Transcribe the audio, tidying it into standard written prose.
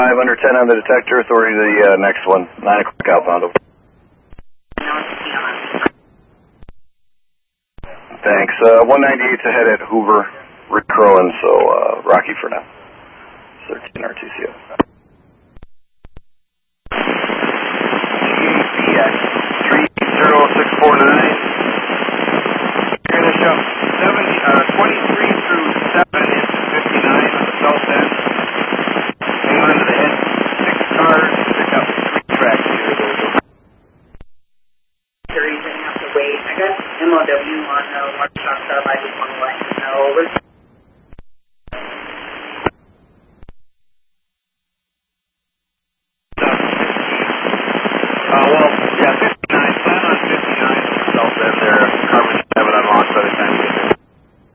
5 under 10 on the detector. Authority to the next one. 9 o'clock outbound. Thanks. 198's ahead at Hoover, Rick Crowan, so Rocky for now. 13 RTCO. GACX 30649. You're going to show 23 through 7 into 59 on the south end. Hang on to the head. 6 cars, pick up 3 tracks here. You're going to have to wait. I got MOW on Mark Shop Sub. I just want to let you know. Over. Well, yeah,